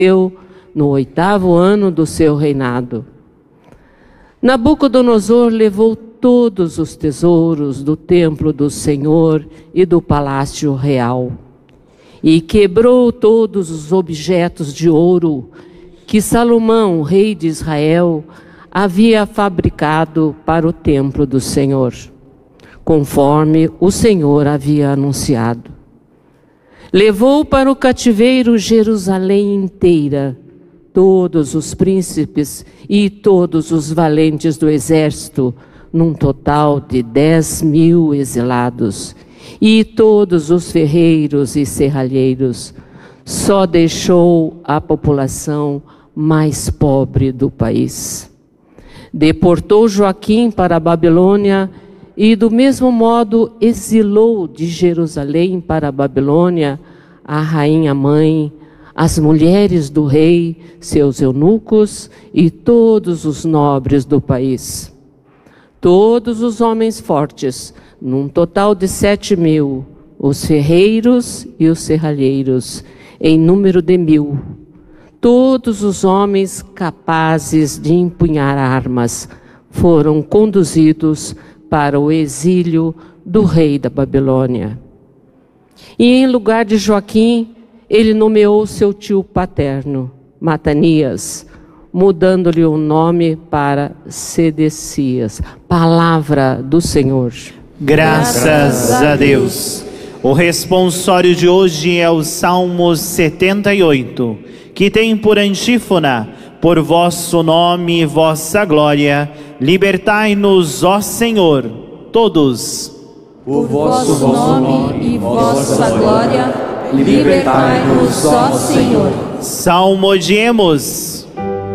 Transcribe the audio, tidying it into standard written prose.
no 8º ano do seu reinado. Nabucodonosor levou todos os tesouros do templo do Senhor e do palácio real, e quebrou todos os objetos de ouro que Salomão, rei de Israel, havia fabricado para o templo do Senhor, conforme o Senhor havia anunciado. Levou para o cativeiro Jerusalém inteira, todos os príncipes e todos os valentes do exército, num total de 10.000 exilados, e todos os ferreiros e serralheiros. Só deixou a população mais pobre do país. Deportou Joaquim para a Babilônia e, do mesmo modo, exilou de Jerusalém para a Babilônia a rainha mãe, as mulheres do rei, seus eunucos e todos os nobres do país. Todos os homens fortes, num total de 7.000, os ferreiros e os serralheiros, em número de 1.000. Todos os homens capazes de empunhar armas foram conduzidos para o exílio do rei da Babilônia. E em lugar de Joaquim, ele nomeou seu tio paterno, Matanias, mudando-lhe o nome para Sedecias. Palavra do Senhor. Graças a Deus. O responsório de hoje é o Salmo 78, que tem por antífona: por vosso nome e vossa glória, libertai-nos, ó Senhor, todos. Por vosso nome e vossa glória, libertai-nos, ó Senhor. Salmodiemos.